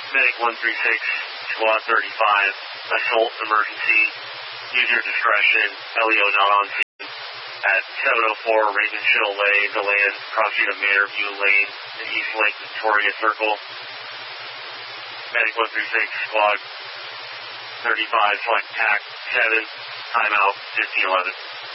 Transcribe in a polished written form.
Medic 136, Squad 35, assault emergency. Use your discretion. LEO not on scene. At 704 Ravenshill Way, the land, crossing of Mayorview Lane, in East Lake Victoria Circle. Medic 136, Squad 35, select TAC 7, timeout 5011.